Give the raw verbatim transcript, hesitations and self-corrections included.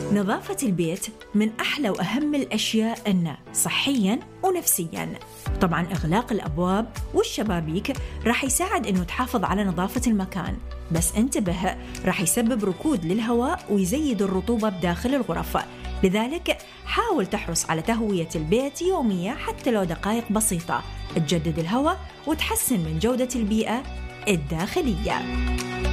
نظافة البيت من أحلى وأهم الأشياء إنه صحياً ونفسياً. طبعاً إغلاق الأبواب والشبابيك راح يساعد إنه تحافظ على نظافة المكان، بس انتبه راح يسبب ركود للهواء ويزيد الرطوبة بداخل الغرف. لذلك حاول تحرص على تهوية البيت يوميا حتى لو دقائق بسيطة، تجدد الهواء وتحسن من جودة البيئة الداخلية.